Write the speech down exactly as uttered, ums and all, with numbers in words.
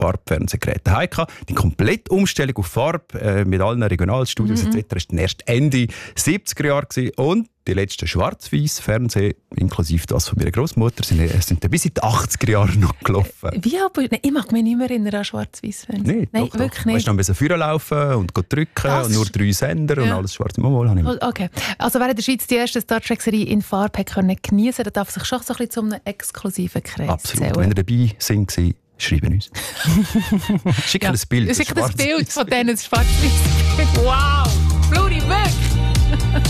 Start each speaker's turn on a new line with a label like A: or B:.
A: Farbfernsehgeräte heim. Die komplette Umstellung auf Farbe äh, mit allen Regionalstudios mhm. et cetera war erst Ende siebziger Jahre gewesen. Und die letzten Schwarz-Weiß-Fernsehen, inklusive das von meiner Großmutter, sind, sind bis in die achtziger Jahre noch gelaufen.
B: Wie aber? Ich mag mich nicht mehr erinnern an Schwarz-Weiß-Fernsehen.
A: Nee,
B: Nein,
A: doch,
B: wirklich
A: doch.
B: nicht.
A: Weißt du, dann müssen Führer laufen und drücken
B: das
A: und nur drei Sender ja. und alles schwarz. Mal, mal,
B: okay. Also wer in der Schweiz die erste Star Trek-Serie in Farbe geniessen konnte, der darf sich schon so ein bisschen zu einem exklusiven Kreis
A: Absolut.
B: zählen.
A: Wenn ihr dabei sind, schreiben uns. Schicken ja. ein Bild.
B: Schicken ein Bild von denen, das Schwarz-Weiß. Wow! Bludi, wirklich!